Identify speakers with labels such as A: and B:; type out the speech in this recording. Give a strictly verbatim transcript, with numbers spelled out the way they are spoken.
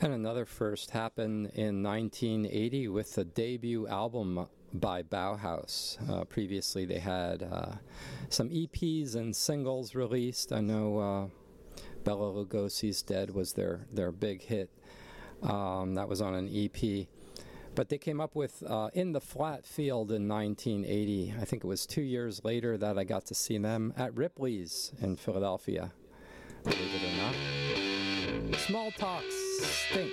A: And another first happened in nineteen eighty with the debut album by Bauhaus. Uh, previously, they had uh, some E Ps and singles released. I know uh, Bela Lugosi's Dead was their, their big hit. Um, that was on an E P. But they came up with uh, In the Flat Field in nineteen eighty. I think it was two years later that I got to see them at Ripley's in Philadelphia. Believe it or not. Small talks stink.